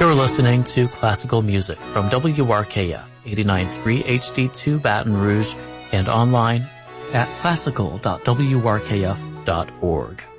You're listening to classical music from WRKF 89.3 HD2 Baton Rouge and online at classical.wrkf.org.